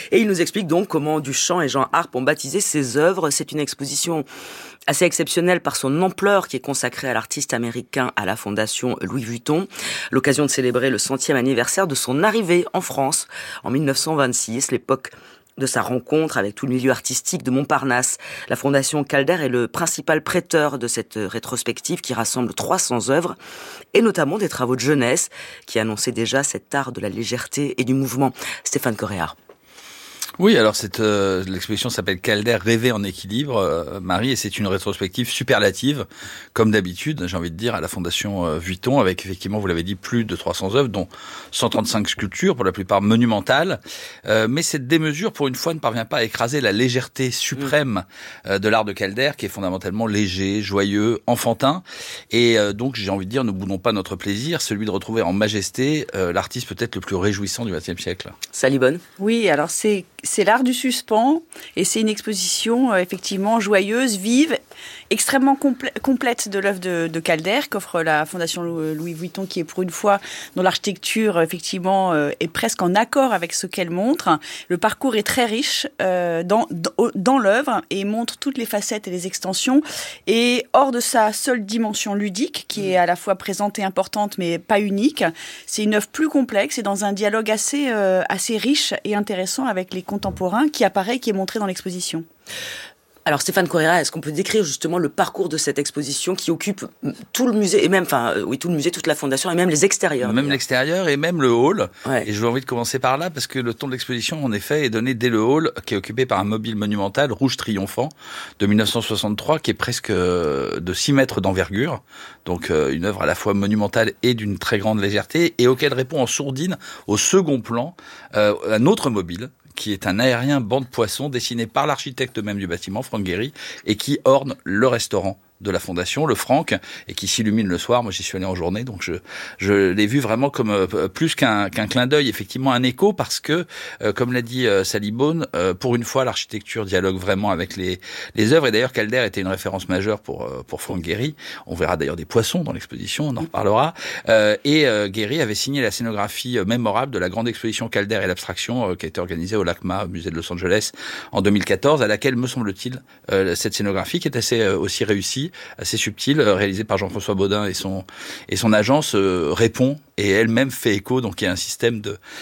Et il nous explique donc comment Duchamp et Jean Arp ont baptisé ses œuvres. C'est une exposition assez exceptionnelle par son ampleur qui est consacrée à l'artiste américain à la Fondation Louis Vuitton. L'occasion de célébrer le 100e anniversaire de son arrivée en France en 1926, l'époque de sa rencontre avec tout le milieu artistique de Montparnasse. La Fondation Calder est le principal prêteur de cette rétrospective qui rassemble 300 œuvres et notamment des travaux de jeunesse qui annonçaient déjà cet art de la légèreté et du mouvement. Stéphane Correa. Oui, alors l'exposition s'appelle Calder rêver en équilibre, Marie, et c'est une rétrospective superlative, comme d'habitude, j'ai envie de dire, à la Fondation Vuitton, avec effectivement, vous l'avez dit, plus de 300 œuvres, dont 135 sculptures, pour la plupart monumentales. Mais cette démesure, pour une fois, ne parvient pas à écraser la légèreté suprême de l'art de Calder, qui est fondamentalement léger, joyeux, enfantin. Et donc, j'ai envie de dire, ne boudons pas notre plaisir, celui de retrouver en majesté l'artiste peut-être le plus réjouissant du XXe siècle. Sally Bonne. Oui, alors c'est l'art du suspens et c'est une exposition effectivement joyeuse, vive, extrêmement complète de l'œuvre de Calder qu'offre la Fondation Louis Vuitton, qui est pour une fois dont l'architecture effectivement est presque en accord avec ce qu'elle montre. Le parcours est très riche dans l'œuvre et montre toutes les facettes et les extensions, et hors de sa seule dimension ludique qui est à la fois présente et importante mais pas unique. C'est une œuvre plus complexe et dans un dialogue assez riche et intéressant avec les contemporains qui est montré dans l'exposition. Alors Stéphane Correa, est-ce qu'on peut décrire justement le parcours de cette exposition qui occupe tout le musée, et même, tout le musée, toute la fondation, et même les extérieurs? Même l'extérieur et même le hall. Ouais. Et j'ai envie de commencer par là, parce que le ton de l'exposition, en effet, est donné dès le hall, qui est occupé par un mobile monumental, rouge triomphant, de 1963, qui est presque de 6 mètres d'envergure. Donc une œuvre à la fois monumentale et d'une très grande légèreté, et auquel répond en sourdine, au second plan, un autre mobile, qui est un aérien banc de poissons dessiné par l'architecte même du bâtiment, Franck Gehry, et qui orne le restaurant de la Fondation, le Franck, et qui s'illumine le soir. Moi, j'y suis allé en journée, donc je l'ai vu vraiment comme plus qu'un clin d'œil, effectivement un écho, parce que, comme l'a dit Sally Bonne, pour une fois, l'architecture dialogue vraiment avec les œuvres. Et d'ailleurs, Calder était une référence majeure pour Franck Gehry. On verra d'ailleurs des poissons dans l'exposition, on en reparlera. Et Gehry avait signé la scénographie mémorable de la grande exposition Calder et l'abstraction, qui a été organisée au LACMA, au musée de Los Angeles, en 2014, à laquelle, me semble-t-il, cette scénographie, qui est assez aussi réussie, assez subtile, réalisée par Jean-François Baudin et son agence, répond et elle-même fait écho. Donc il y a un système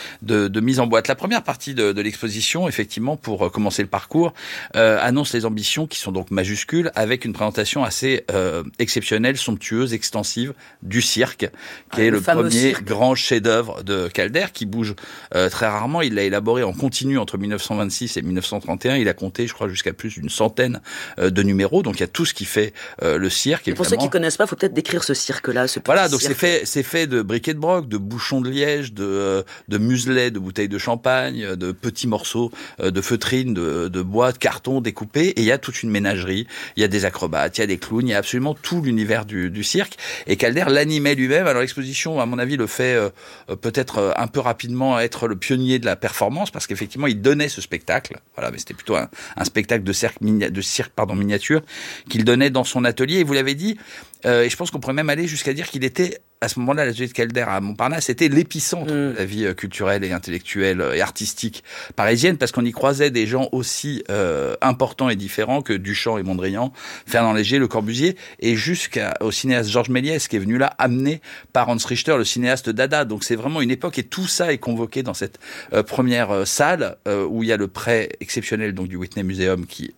de mise en boîte. La première partie de l'exposition, effectivement, pour commencer le parcours, annonce les ambitions qui sont donc majuscules, avec une présentation assez exceptionnelle, somptueuse, extensive du cirque, qui est le premier grand chef-d'œuvre de Calder, qui bouge très rarement. Il l'a élaboré en continu entre 1926 et 1931. Il a compté, je crois, jusqu'à plus d'une centaine de numéros. Donc il y a tout ce qui fait le cirque. Et pour ceux qui connaissent pas, faut peut-être décrire ce cirque-là. Voilà, donc c'est fait de briquet de broc, de bouchons de liège, de muselets, de bouteilles de champagne, de petits morceaux de feutrine, de bois, de carton découpés. Et il y a toute une ménagerie. Il y a des acrobates, il y a des clowns, il y a absolument tout l'univers du cirque. Et Calder l'animait lui-même. Alors l'exposition, à mon avis, le fait peut-être un peu rapidement être le pionnier de la performance, parce qu'effectivement, il donnait ce spectacle. Voilà, mais c'était plutôt un spectacle de cirque miniature qu'il donnait dans son atelier. Et vous l'avez dit, et je pense qu'on pourrait même aller jusqu'à dire qu'il était, à ce moment-là, l'atelier de Calder à Montparnasse, c'était l'épicentre de la vie culturelle et intellectuelle et artistique parisienne, parce qu'on y croisait des gens aussi importants et différents que Duchamp et Mondrian, Fernand Léger, Le Corbusier, et jusqu'au cinéaste Georges Méliès, qui est venu là, amené par Hans Richter, le cinéaste Dada. Donc c'est vraiment une époque, et tout ça est convoqué dans cette première salle, où il y a le prêt exceptionnel donc du Whitney Museum qui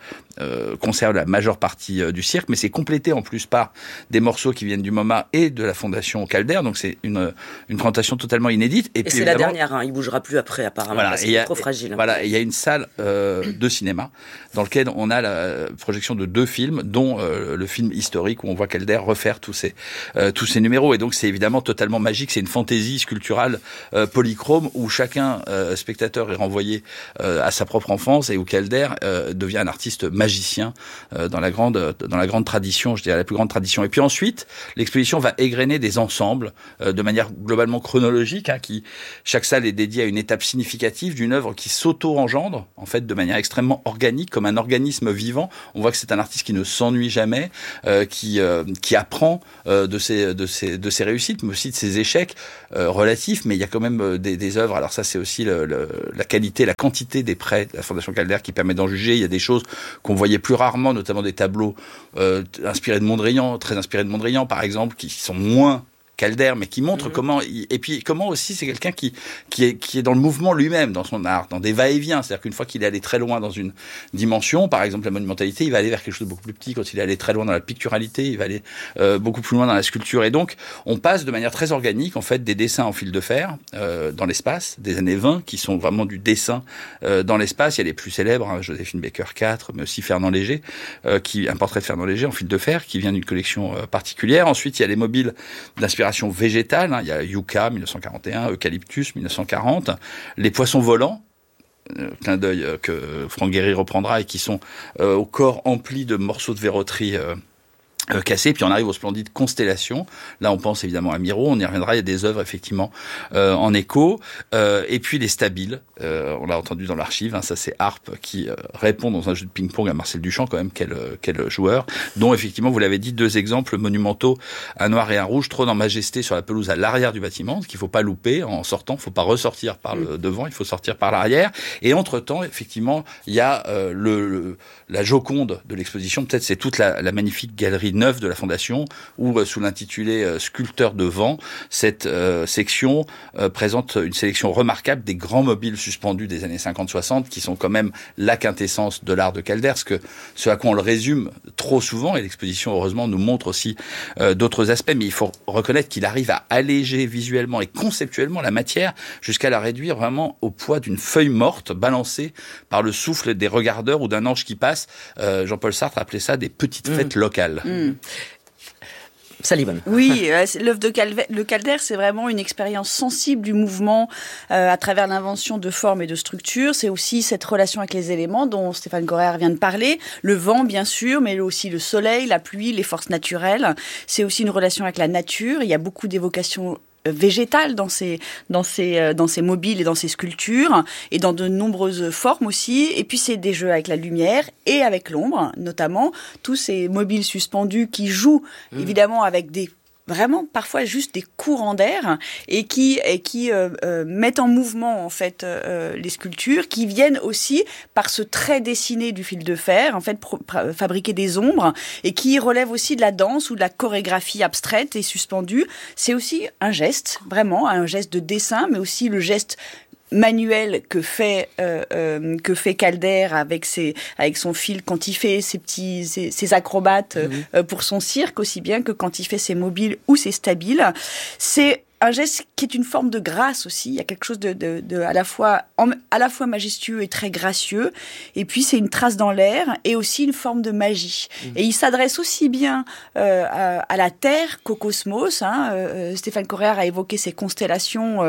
conserve la majeure partie du cirque, mais c'est complété en plus par des morceaux qui viennent du MoMA et de la Fondation Calder, donc c'est une présentation totalement inédite. Et puis, c'est la dernière, il bougera plus après apparemment, voilà, parce qu'il est trop fragile. Voilà, et il y a une salle de cinéma dans laquelle on a la projection de 2 films, dont le film historique où on voit Calder refaire tous ces numéros. Et donc c'est évidemment totalement magique, c'est une fantaisie sculpturale polychrome où chacun spectateur est renvoyé à sa propre enfance, et où Calder devient un artiste magicien dans la grande tradition, je dirais la plus grande tradition. Et puis ensuite, l'exposition va égrener des ensembles de manière globalement chronologique, qui chaque salle est dédiée à une étape significative d'une œuvre qui s'auto-engendre, en fait, de manière extrêmement organique, comme un organisme vivant. On voit que c'est un artiste qui ne s'ennuie jamais, qui apprend de ses réussites, mais aussi de ses échecs relatifs. Mais il y a quand même des œuvres. Alors ça, c'est aussi la qualité, la quantité des prêts de la Fondation Calder qui permet d'en juger. Il y a des choses qu'on voyait plus rarement, notamment des tableaux inspirés de Mondrian, très inspirés de Mondrian, par exemple, qui sont moins Calder, mais qui montre comment, et puis comment aussi c'est quelqu'un qui est dans le mouvement lui-même, dans son art, dans des va-et-vient. C'est-à-dire qu'une fois qu'il est allé très loin dans une dimension, par exemple la monumentalité, il va aller vers quelque chose de beaucoup plus petit. Quand il est allé très loin dans la picturalité, il va aller beaucoup plus loin dans la sculpture. Et donc, on passe de manière très organique, en fait, des dessins en fil de fer dans l'espace, des années 20, qui sont vraiment du dessin dans l'espace. Il y a les plus célèbres, Joséphine Baker 4, mais aussi Fernand Léger, un portrait de Fernand Léger en fil de fer, qui vient d'une collection particulière. Ensuite, il y a les mobiles d'inspiration végétale, il y a Yucca 1941, Eucalyptus 1940, les poissons volants, clin d'œil que Franck Gehry reprendra, et qui sont au corps empli de morceaux de verroterie cassé, puis on arrive aux splendides constellations. Là, on pense évidemment à Miro, on y reviendra, il y a des œuvres effectivement en écho, et puis les stabiles, on l'a entendu dans l'archive, ça c'est Harpe qui répond dans un jeu de ping-pong à Marcel Duchamp, quand même, quel joueur, dont effectivement, vous l'avez dit, 2 exemples monumentaux, un noir et un rouge, trône en majesté sur la pelouse à l'arrière du bâtiment, ce qu'il faut pas louper en sortant, il faut pas ressortir par le devant, il faut sortir par l'arrière, et entre-temps, effectivement, il y a la Joconde de l'exposition, peut-être c'est toute la magnifique galerie neuve de la Fondation, où sous l'intitulé Sculpteur de vent, cette section présente une sélection remarquable des grands mobiles suspendus des années 50-60, qui sont quand même la quintessence de l'art de Calder, ce à quoi on le résume trop souvent, et l'exposition heureusement nous montre aussi d'autres aspects, mais il faut reconnaître qu'il arrive à alléger visuellement et conceptuellement la matière, jusqu'à la réduire vraiment au poids d'une feuille morte, balancée par le souffle des regardeurs ou d'un ange qui passe. Jean-Paul Sartre appelait ça des petites fêtes locales. Salimone. Oui, l'œuvre de Calder, c'est vraiment une expérience sensible du mouvement à travers l'invention de formes et de structures. C'est aussi cette relation avec les éléments dont Stéphane Gorer vient de parler. Le vent, bien sûr, mais aussi le soleil, la pluie, les forces naturelles. C'est aussi une relation avec la nature. Il y a beaucoup d'évocations végétale dans ces mobiles et dans ces sculptures, et dans de nombreuses formes aussi. Et puis c'est des jeux avec la lumière et avec l'ombre, notamment tous ces mobiles suspendus qui jouent évidemment avec vraiment parfois juste des courants d'air et qui mettent en mouvement en fait les sculptures, qui viennent aussi par ce trait dessiné du fil de fer en fait fabriquer des ombres, et qui relèvent aussi de la danse ou de la chorégraphie abstraite et suspendue. C'est aussi un geste, vraiment un geste de dessin, mais aussi le geste manuel que fait Calder avec son fil quand il fait ses acrobates pour son cirque, aussi bien que quand il fait ses mobiles ou ses stabiles. C'est un geste qui est une forme de grâce aussi. Il y a quelque chose de à la fois majestueux et très gracieux. Et puis c'est une trace dans l'air et aussi une forme de magie. Et il s'adresse aussi bien à la Terre qu'au cosmos. Stéphane Gorer a évoqué ces constellations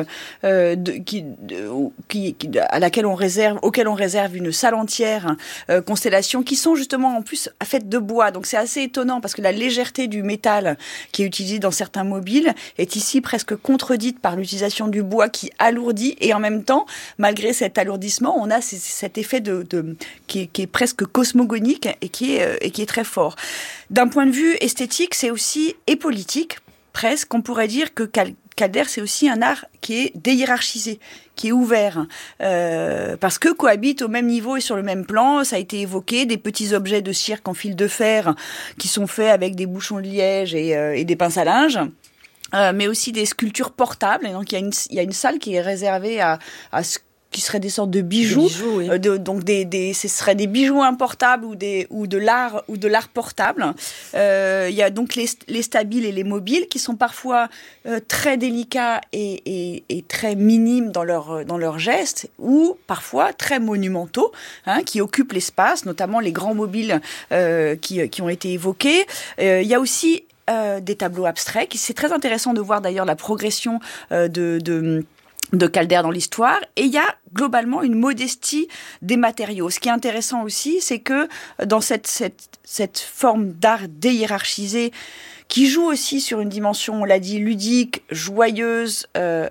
auxquelles on réserve une salle entière. Constellations qui sont justement en plus faites de bois. Donc c'est assez étonnant parce que la légèreté du métal qui est utilisé dans certains mobiles est ici presque contredite par l'utilisation du bois qui alourdit, et en même temps, malgré cet alourdissement, on a cet effet qui est presque cosmogonique et qui est très fort. D'un point de vue esthétique, c'est aussi, et politique, presque, on pourrait dire que Calder, c'est aussi un art qui est déhiérarchisé, qui est ouvert, parce que cohabitent au même niveau et sur le même plan. Ça a été évoqué, des petits objets de cirque en fil de fer qui sont faits avec des bouchons de liège et des pinces à linge. Mais aussi des sculptures portables. Et donc, il y a une salle qui est réservée à ce qui seraient des sortes de bijoux. Oui. Donc, ce seraient des bijoux importables ou de l'art portable. Il y a donc les stabiles et les mobiles qui sont parfois très délicats et très minimes dans leurs gestes, ou parfois très monumentaux, qui occupent l'espace, notamment les grands mobiles qui ont été évoqués. Il y a aussi des tableaux abstraits. C'est très intéressant de voir d'ailleurs la progression de Calder dans l'histoire. Et il y a globalement une modestie des matériaux. Ce qui est intéressant aussi, c'est que dans cette forme d'art déhiérarchisé, qui joue aussi sur une dimension, on l'a dit, ludique, joyeuse,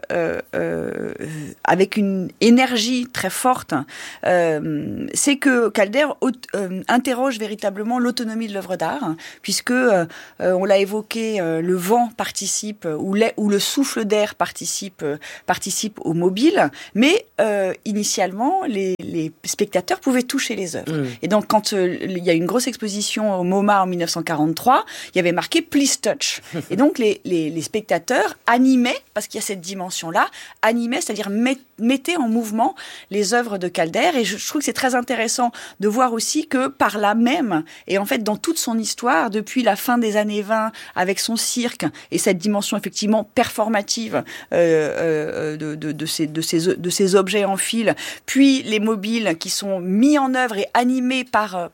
avec une énergie très forte, c'est que Calder interroge véritablement l'autonomie de l'œuvre d'art, puisque, on l'a évoqué, le vent participe, ou le souffle d'air participe au mobile, mais initialement, les spectateurs pouvaient toucher les œuvres. Et donc, quand il y a eu une grosse exposition au MoMA en 1943, il y avait marqué Please Touch. Et donc, les spectateurs animaient, parce qu'il y a cette dimension-là, c'est-à-dire mettaient en mouvement les œuvres de Calder. Et je trouve que c'est très intéressant de voir aussi que par là même, et en fait, dans toute son histoire, depuis la fin des années 20, avec son cirque, et cette dimension effectivement performative de ces objets en fil, puis les mobiles qui sont mis en œuvre et animés par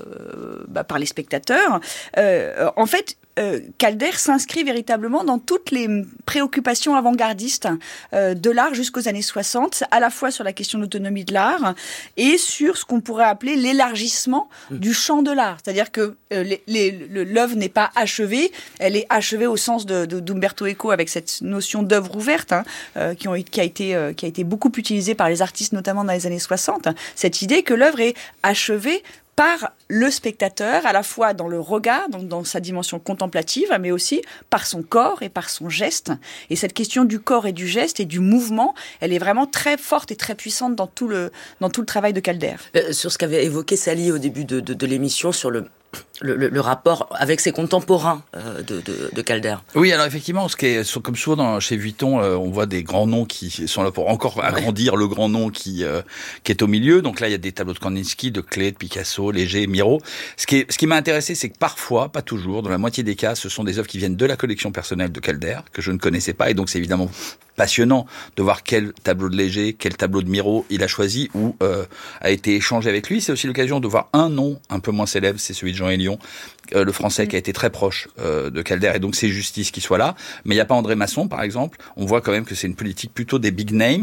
les spectateurs, en fait, Calder s'inscrit véritablement dans toutes les préoccupations avant-gardistes de l'art jusqu'aux années 60, à la fois sur la question de l'autonomie de l'art et sur ce qu'on pourrait appeler l'élargissement du champ de l'art. C'est-à-dire que l'œuvre n'est pas achevée, elle est achevée au sens d'Umberto Eco avec cette notion d'œuvre ouverte qui a été beaucoup utilisée par les artistes, notamment dans les années 60. Cette idée que l'œuvre est achevée par le spectateur, à la fois dans le regard, dans sa dimension contemplative, mais aussi par son corps et par son geste. Et cette question du corps et du geste et du mouvement, elle est vraiment très forte et très puissante dans tout le travail de Calder. Sur ce qu'avait évoqué Sally au début de l'émission, sur le rapport avec ses contemporains de Calder. Oui, alors effectivement, comme souvent chez Vuitton, on voit des grands noms qui sont là pour encore agrandir le grand nom qui est au milieu. Donc là, il y a des tableaux de Kandinsky, de Klee, de Picasso, Léger, Miro. Ce qui m'a intéressé, c'est que parfois, pas toujours, dans la moitié des cas, ce sont des œuvres qui viennent de la collection personnelle de Calder, que je ne connaissais pas, et donc c'est évidemment passionnant de voir quel tableau de Léger, quel tableau de Miro il a choisi ou a été échangé avec lui. C'est aussi l'occasion de voir un nom un peu moins célèbre, c'est celui de Jean Hélion, le français qui a été très proche de Calder, et donc c'est justice qu'il soit là. Mais il n'y a pas André Masson, par exemple. On voit quand même que c'est une politique plutôt des big names,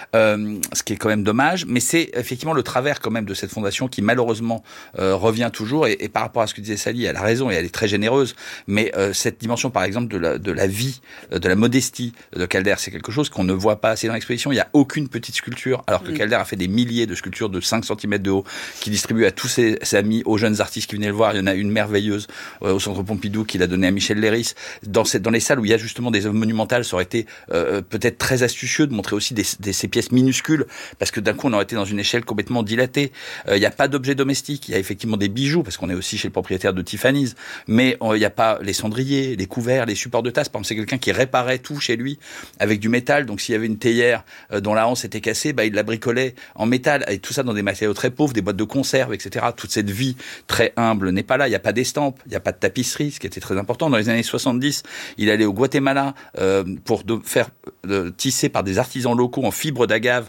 ce qui est quand même dommage. Mais c'est effectivement le travers quand même de cette fondation qui malheureusement revient toujours. Et par rapport à ce que disait Sally, elle a raison et elle est très généreuse. Mais cette dimension, par exemple, de la vie, de la modestie de Calder, c'est quelque chose qu'on ne voit pas assez dans l'exposition. Il n'y a aucune petite sculpture, alors que Calder a fait des milliers de sculptures de 5 cm de haut, qu'il distribue à tous ses amis, aux jeunes artistes qui venaient le voir. Il y en a une merveilleuse au Centre Pompidou qu'il a donnée à Michel Léris. Dans les salles où il y a justement des œuvres monumentales, ça aurait été peut-être très astucieux de montrer aussi ces pièces minuscules, parce que d'un coup on aurait été dans une échelle complètement dilatée. Il n'y a pas d'objets domestiques, il y a effectivement des bijoux, parce qu'on est aussi chez le propriétaire de Tiffany's, mais il n'y a pas les cendriers, les couverts, les supports de tasses. Par exemple, c'est quelqu'un qui réparait tout chez lui avec du métal, donc s'il y avait une théière dont la hanse était cassée, il la bricolait en métal, et tout ça dans des matériaux très pauvres, des boîtes de conserve, etc. Toute cette vie très humble n'est pas là. Il n'y a pas d'estampes, il n'y a pas de tapisserie, ce qui était très important. Dans les années 70, il allait au Guatemala pour faire tisser par des artisans locaux en fibre d'agave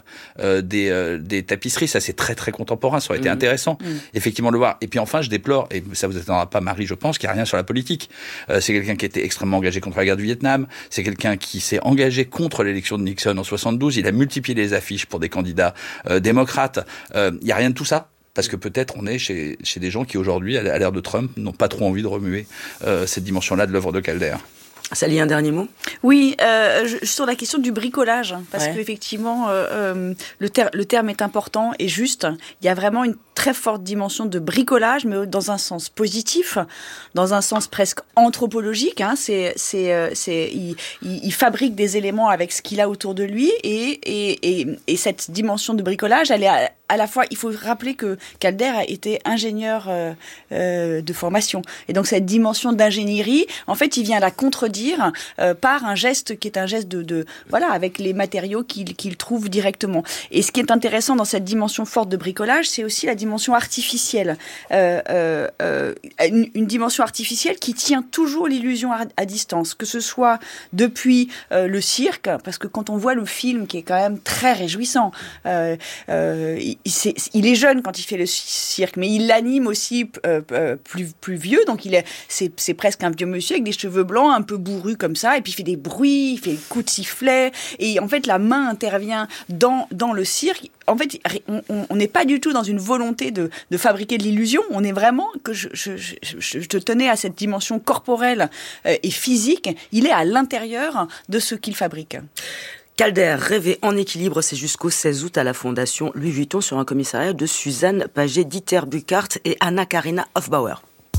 des tapisseries. Ça, c'est très très contemporain, ça aurait été intéressant effectivement de le voir. Et puis enfin, je déplore, et ça vous attendra pas Marie, je pense, qu'il n'y a rien sur la politique. C'est quelqu'un qui était extrêmement engagé contre la guerre du Vietnam, c'est quelqu'un qui s'est engagé contre l'élection de Nixon en 72, il a multiplié les affiches pour des candidats démocrates. Il n'y a rien de tout ça. Parce que peut-être on est chez des gens qui aujourd'hui, à l'ère de Trump, n'ont pas trop envie de remuer cette dimension-là de l'œuvre de Calder. Sally, un dernier mot ? Oui, sur la question du bricolage, parce qu'effectivement, le terme est important et juste. Il y a vraiment une très forte dimension de bricolage, mais dans un sens positif, dans un sens presque anthropologique. Il fabrique des éléments avec ce qu'il a autour de lui, et cette dimension de bricolage, elle est à la fois, il faut rappeler que Calder a été ingénieur de formation, et donc cette dimension d'ingénierie, en fait, il vient la contredire par un geste qui est un geste avec les matériaux qu'il trouve directement. Et ce qui est intéressant dans cette dimension forte de bricolage, c'est aussi la dimension dimension artificielle, une dimension artificielle qui tient toujours l'illusion à distance, que ce soit depuis le cirque, parce que quand on voit le film qui est quand même très réjouissant, il est jeune quand il fait le cirque, mais il l'anime aussi plus vieux, donc c'est presque un vieux monsieur avec des cheveux blancs un peu bourrus comme ça, et puis il fait des bruits, il fait des coups de sifflet, et en fait la main intervient dans le cirque. En fait, on n'est pas du tout dans une volonté de fabriquer de l'illusion, on est vraiment, que je te tenais à cette dimension corporelle et physique, il est à l'intérieur de ce qu'il fabrique. Calder, rêver en équilibre, c'est jusqu'au 16 août à la Fondation Louis Vuitton sur un commissariat de Suzanne Paget, Dieter Burkhardt et Anna-Karina Hofbauer.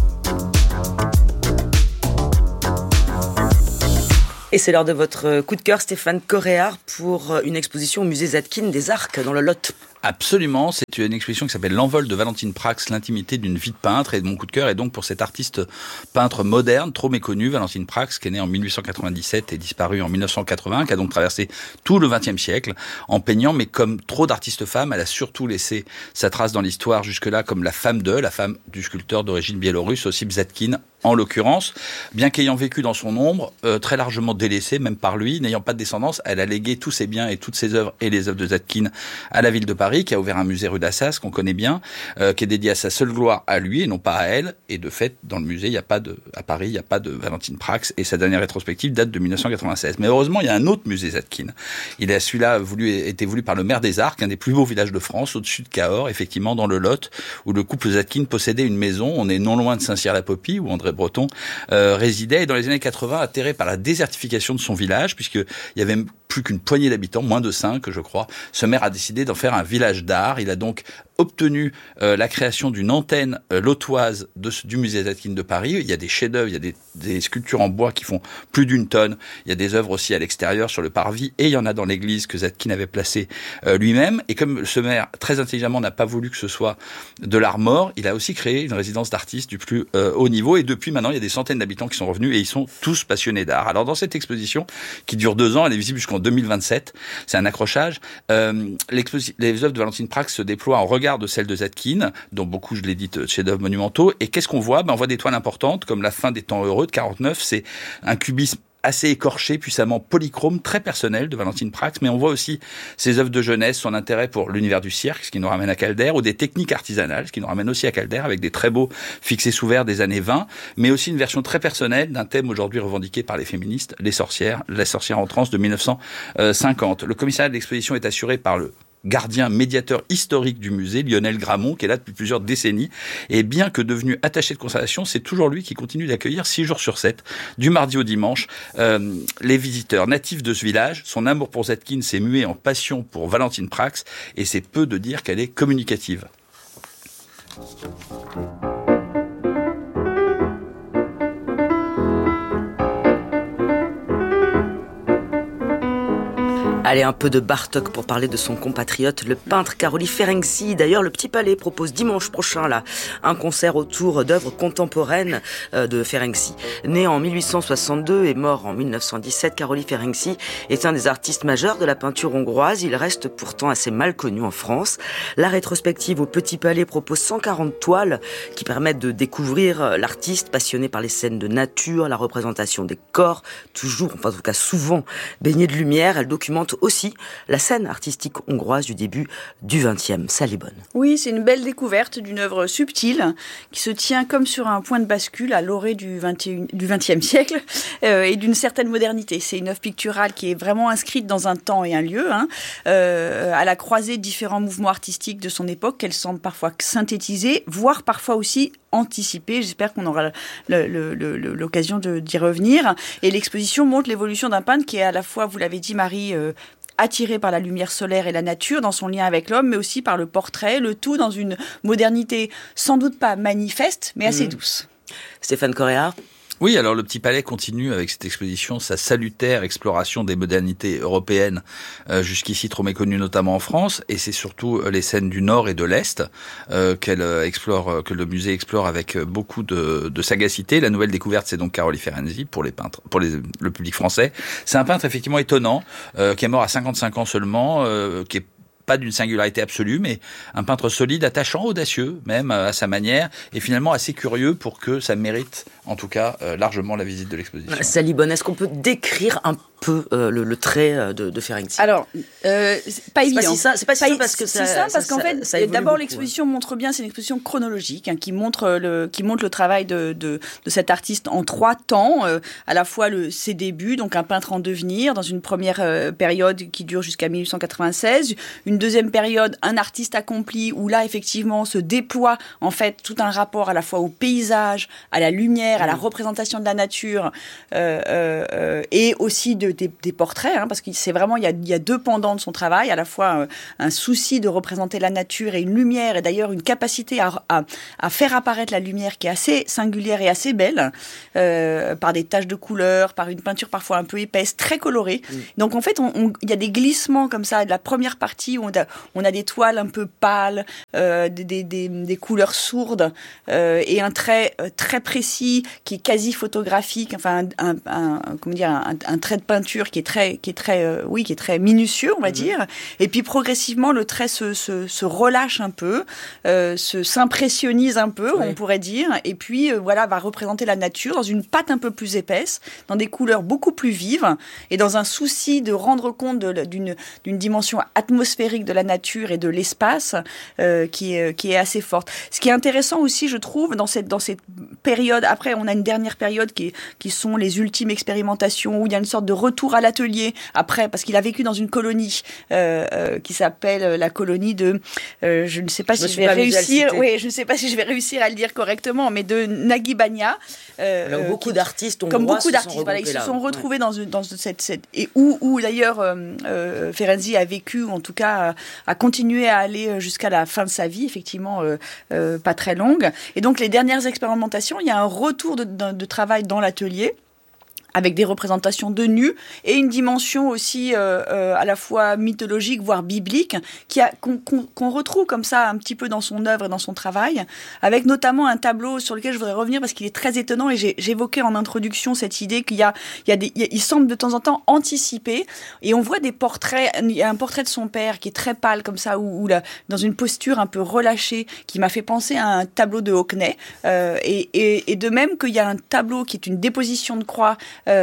Et c'est l'heure de votre coup de cœur, Stéphane Coréard, pour une exposition au musée Zadkine des Arcs dans le Lot. Absolument, c'est une exposition qui s'appelle L'envol de Valentine Prax, l'intimité d'une vie de peintre, et mon coup de cœur est donc pour cet artiste peintre moderne, trop méconnu, Valentine Prax, qui est née en 1897 et disparue en 1980, qui a donc traversé tout le XXe siècle en peignant, mais comme trop d'artistes femmes, elle a surtout laissé sa trace dans l'histoire jusque-là comme la femme du sculpteur d'origine biélorusse, Ossip Zadkine, en l'occurrence, bien qu'ayant vécu dans son ombre, très largement délaissée, même par lui, n'ayant pas de descendance, elle a légué tous ses biens et toutes ses œuvres et les œuvres de Zadkine à la ville de Paris, qui a ouvert un musée rue d'Assas, qu'on connaît bien, qui est dédié à sa seule gloire à lui et non pas à elle. Et de fait, dans le musée, à Paris, il n'y a pas de Valentine Prax, et sa dernière rétrospective date de 1996. Mais heureusement, il y a un autre musée Zadkine. Celui-là été voulu par le maire des Arcs, un des plus beaux villages de France, au-dessus de Cahors, effectivement, dans le Lot, où le couple Zadkine possédait une maison. On est non loin de Saint-Cyr-la-Popie, où André Breton résidait, et dans les années 80, atterré par la désertification de son village, puisqu'il y avait plus qu'une poignée d'habitants, moins de 5, je crois, ce maire a décidé d'en faire un village d'art. Il a donc obtenu la création d'une antenne lotoise du musée Zadkine de Paris. Il y a des chefs-d'œuvre, il y a des sculptures en bois qui font plus d'1 tonne. Il y a des œuvres aussi à l'extérieur, sur le parvis, et il y en a dans l'église que Zadkine avait placée lui-même. Et comme ce maire, très intelligemment, n'a pas voulu que ce soit de l'art mort, il a aussi créé une résidence d'artistes du plus haut niveau. Et depuis maintenant, il y a des centaines d'habitants qui sont revenus et ils sont tous passionnés d'art. Alors dans cette exposition, qui dure 2 ans, elle est visible jusqu'en 2027, c'est un accrochage. Les œuvres de Valentine Prax se déploient en regard de celles de Zadkine, dont beaucoup, je l'ai dit, chefs-d'œuvre monumentaux. Et qu'est-ce qu'on voit ? On voit des toiles importantes, comme La fin des temps heureux de 49. C'est un cubisme assez écorché, puissamment polychrome, très personnel de Valentine Prax, mais on voit aussi ses œuvres de jeunesse, son intérêt pour l'univers du cirque, ce qui nous ramène à Calder, ou des techniques artisanales, ce qui nous ramène aussi à Calder, avec des très beaux fixés sous verre des années 20, mais aussi une version très personnelle d'un thème aujourd'hui revendiqué par les féministes, les sorcières, la sorcière en transe de 1950. Le commissariat de l'exposition est assuré par le gardien médiateur historique du musée, Lionel Gramont, qui est là depuis plusieurs décennies. Et bien que devenu attaché de conservation, c'est toujours lui qui continue d'accueillir 6 jours sur 7, du mardi au dimanche, les visiteurs natifs de ce village. Son amour pour Zadkine s'est mué en passion pour Valentine Prax, et c'est peu de dire qu'elle est communicative. Allez, un peu de Bartók pour parler de son compatriote, le peintre Károly Ferenczi. D'ailleurs, le Petit Palais propose dimanche prochain un concert autour d'œuvres contemporaines de Ferenczi. Né en 1862 et mort en 1917, Károly Ferenczi est un des artistes majeurs de la peinture hongroise. Il reste pourtant assez mal connu en France. La rétrospective au Petit Palais propose 140 toiles qui permettent de découvrir l'artiste passionné par les scènes de nature, la représentation des corps, en tout cas souvent baignée de lumière. Elle documente aussi la scène artistique hongroise du début du XXe. Salibonne. Oui, c'est une belle découverte d'une œuvre subtile qui se tient comme sur un point de bascule à l'orée du XXe siècle et d'une certaine modernité. C'est une œuvre picturale qui est vraiment inscrite dans un temps et un lieu, à la croisée de différents mouvements artistiques de son époque qu'elle semble parfois synthétiser, voire parfois aussi anticiper. J'espère qu'on aura l'occasion d'y revenir. Et l'exposition montre l'évolution d'un peintre qui est à la fois, vous l'avez dit Marie, attiré par la lumière solaire et la nature dans son lien avec l'homme, mais aussi par le portrait, le tout dans une modernité sans doute pas manifeste, mais assez douce. Stéphane Coréard. Oui, alors le Petit Palais continue avec cette exposition sa salutaire exploration des modernités européennes, jusqu'ici trop méconnues notamment en France, et c'est surtout les scènes du Nord et de l'Est que le musée explore avec beaucoup de sagacité. La nouvelle découverte, c'est donc Károly Ferenczi pour le public français. C'est un peintre effectivement étonnant, qui est mort à 55 ans seulement, qui est pas d'une singularité absolue, mais un peintre solide, attachant, audacieux, même à sa manière, et finalement assez curieux pour que ça mérite, en tout cas, largement la visite de l'exposition. Sally Bonne, est-ce qu'on peut décrire un peu le trait de Ferenczi? Alors, c'est pas évident. C'est pas si simple parce que c'est ça, parce qu'en fait, d'abord beaucoup, l'exposition montre bien, c'est une exposition chronologique qui montre le travail de cet artiste en 3 temps, à la fois ses débuts, donc un peintre en devenir, dans une première période qui dure jusqu'à 1896, une deuxième période, un artiste accompli, où là effectivement se déploie en fait tout un rapport à la fois au paysage, à la lumière, à la représentation de la nature, et aussi des portraits, parce que c'est vraiment, il y a 2 pendants de son travail, à la fois un souci de représenter la nature et une lumière, et d'ailleurs une capacité à faire apparaître la lumière qui est assez singulière et assez belle, par des taches de couleur, par une peinture parfois un peu épaisse, très colorée. Donc en fait, il y a des glissements comme ça de la première partie où on a des toiles un peu pâles, des couleurs sourdes, et un trait très précis qui est quasi photographique, enfin un trait de peinture qui est très minutieux, on va dire. Et puis progressivement le trait se relâche un peu, s'impressionnise un peu, on pourrait dire, et puis va représenter la nature dans une pâte un peu plus épaisse, dans des couleurs beaucoup plus vives, et dans un souci de rendre compte d'une dimension atmosphérique de la nature et de l'espace qui est assez forte. Ce qui est intéressant aussi, je trouve, dans cette période, après on a une dernière période qui sont les ultimes expérimentations, où il y a une sorte de retour à l'atelier, après, parce qu'il a vécu dans une colonie qui s'appelle la colonie de, je ne sais pas si je vais réussir à le dire correctement, mais de Nagibania. Beaucoup d'artistes ils se sont retrouvés dans cette et où d'ailleurs Ferenczi a vécu, en tout cas a continué à aller jusqu'à la fin de sa vie, effectivement pas très longue. Et donc les dernières expérimentations, il y a un retour de travail dans l'atelier, avec des représentations de nus et une dimension aussi à la fois mythologique, voire biblique, qu'on retrouve comme ça un petit peu dans son œuvre et dans son travail, avec notamment un tableau sur lequel je voudrais revenir parce qu'il est très étonnant, et j'évoquais en introduction cette idée il semble de temps en temps anticiper, et on voit des portraits. Il y a un portrait de son père qui est très pâle comme ça, dans une posture un peu relâchée, qui m'a fait penser à un tableau de Hockney, et de même qu'il y a un tableau qui est une déposition de croix,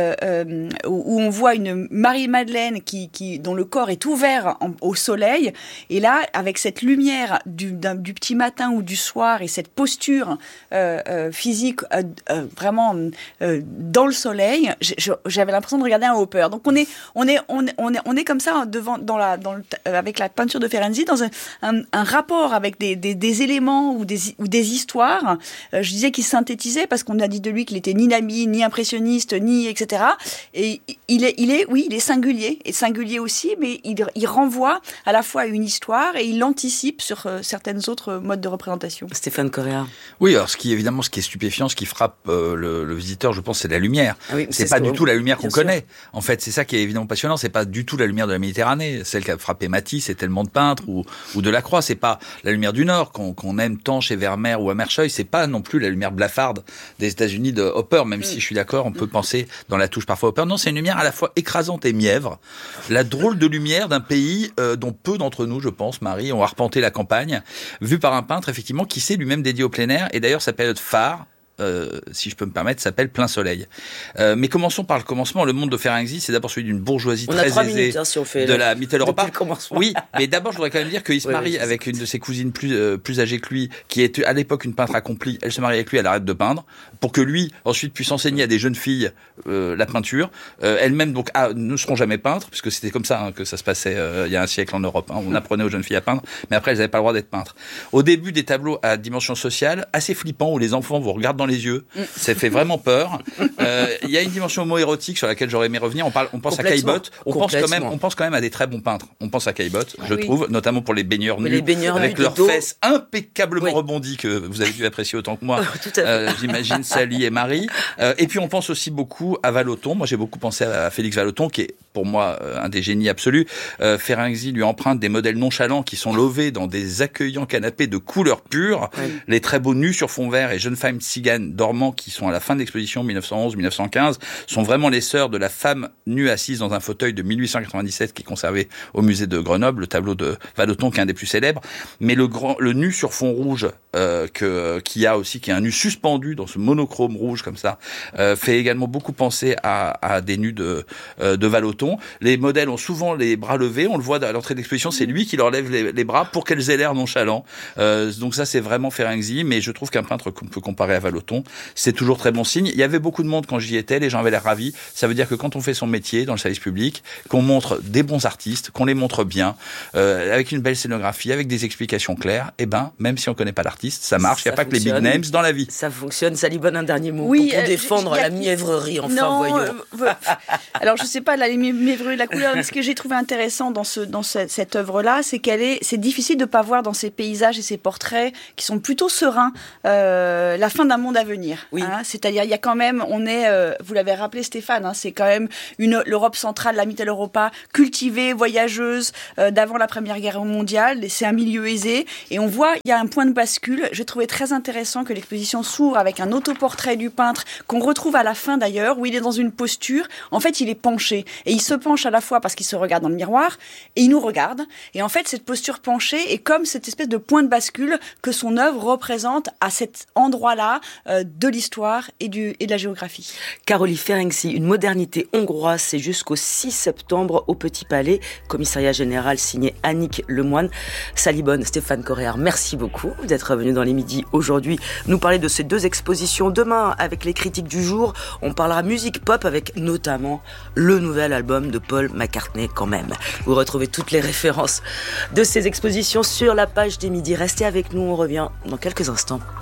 où on voit une Marie-Madeleine dont le corps est ouvert au soleil, et là, avec cette lumière du petit matin ou du soir, et cette posture physique vraiment dans le soleil, j'avais l'impression de regarder un Hopper. Donc on est comme ça avec la peinture de Ferenczi dans un rapport avec des éléments ou des histoires. Je disais qu'il synthétisait, parce qu'on a dit de lui qu'il était ni nami, ni impressionniste, ni etc. Et il est singulier, et singulier aussi, mais il renvoie à la fois à une histoire, et il anticipe sur certaines autres modes de représentation. Stéphane Correa. Oui, alors ce qui est stupéfiant, ce qui frappe le visiteur, je pense, c'est la lumière. Ah oui, c'est pas du tout la lumière qu'on connaît. En fait, c'est ça qui est évidemment passionnant. C'est pas du tout la lumière de la Méditerranée, celle qui a frappé Matisse et tellement de peintres, ou Delacroix. C'est pas la lumière du Nord qu'on aime tant chez Vermeer ou Hammershøi. C'est pas non plus la lumière blafarde des États-Unis de Hopper, même si je suis d'accord, on peut penser dans la touche parfois Hopper. Non, c'est une lumière à la fois écrasante et mièvre. La drôle de lumière d'un pays dont peu d'entre nous, je pense, Marie, ont arpenté la campagne, vu par un peintre, effectivement, qui s'est lui-même dédié au plein air. Et d'ailleurs, sa période phare, si je peux me permettre, s'appelle Plein Soleil. Mais commençons par le commencement. Le monde de Ferenczi, c'est d'abord celui d'une bourgeoisie très aisée de la Mitteleuropa. Oui, mais d'abord, je voudrais quand même dire qu'il se marie avec une de ses cousines plus âgée que lui, qui est à l'époque une peintre accomplie. Elle se marie avec lui, elle arrête de peindre, pour que lui, ensuite, puisse enseigner à des jeunes filles la peinture. Elles-mêmes, donc, ne seront jamais peintres, puisque c'était comme ça que ça se passait il y a un siècle en Europe. On apprenait aux jeunes filles à peindre, mais après, elles n'avaient pas le droit d'être peintres. Au début, des tableaux à dimension sociale, assez flippants, où les enfants vous regardent dans les yeux. Ça fait vraiment peur. Il y a une dimension homo-érotique sur laquelle j'aurais aimé revenir. On pense à Caillebotte. On pense quand même à des très bons peintres. On pense à Caillebotte, je trouve, notamment pour les baigneurs nus, avec leurs fesses impeccablement rebondies, que vous avez dû apprécier autant que moi. J'imagine Sally et Marie. Et puis on pense aussi beaucoup à Vallotton. Moi, j'ai beaucoup pensé à Félix Vallotton, qui est pour moi un des génies absolus. Ferenczi lui emprunte des modèles nonchalants qui sont lovés dans des accueillants canapés de couleurs pures, les très beaux nus sur fond vert et jeunes femmes ciganes Viviane Dormant, qui sont à la fin de l'exposition 1911-1915, sont vraiment les sœurs de la femme nue assise dans un fauteuil de 1897 qui est conservé au musée de Grenoble, le tableau de Vallotton qui est un des plus célèbres. Mais le nu sur fond rouge qui est un nu suspendu dans ce monochrome rouge comme ça, fait également beaucoup penser à des nus de Vallotton. Les modèles ont souvent les bras levés, on le voit à l'entrée de l'exposition, c'est lui qui leur lève les bras pour qu'elles aient l'air nonchalants. Donc ça c'est vraiment Ferenczi, mais je trouve qu'un peintre qu'on peut comparer à Vallotton, c'est toujours très bon signe. Il y avait beaucoup de monde quand j'y étais, les gens avaient l'air ravis. Ça veut dire que quand on fait son métier dans le service public, qu'on montre des bons artistes, qu'on les montre bien, avec une belle scénographie, avec des explications claires, même si on connaît pas l'artiste, ça marche. Il n'y a pas que les big names dans la vie. Ça fonctionne. Salibonne, un dernier mot pour défendre la mièvrerie, voyons. Alors je sais pas la mièvrerie, la couleur, mais ce que j'ai trouvé intéressant dans cette œuvre-là, c'est difficile de pas voir dans ces paysages et ces portraits qui sont plutôt sereins la fin d'un monde à venir. Oui. Hein, c'est-à-dire il y a quand même, vous l'avez rappelé Stéphane, c'est quand même l'Europe centrale, la Mitteleuropa, cultivée, voyageuse d'avant la Première Guerre mondiale. C'est un milieu aisé et on voit il y a un point de bascule. J'ai trouvé très intéressant que l'exposition s'ouvre avec un autoportrait du peintre qu'on retrouve à la fin d'ailleurs, où il est dans une posture. En fait, il est penché et il se penche à la fois parce qu'il se regarde dans le miroir et il nous regarde. Et en fait, cette posture penchée est comme cette espèce de point de bascule que son œuvre représente à cet endroit-là de l'histoire et de la géographie. Károly Ferenczi, une modernité hongroise, c'est jusqu'au 6 septembre au Petit Palais, commissariat général signé Annick Lemoine. Salibonne, Stéphane Coréard, merci beaucoup d'être venu dans les midis aujourd'hui nous parler de ces deux expositions. Demain, avec les critiques du jour, on parlera musique pop avec notamment le nouvel album de Paul McCartney quand même. Vous retrouvez toutes les références de ces expositions sur la page des midis. Restez avec nous, on revient dans quelques instants.